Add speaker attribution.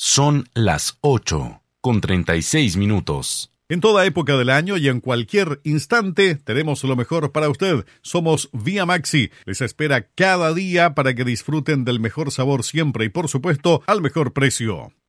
Speaker 1: Son las 8:36.
Speaker 2: En toda época del año y en cualquier instante tenemos lo mejor para usted. Somos Vía Maxi. Les espera cada día para que disfruten del mejor sabor siempre y por supuesto al mejor precio.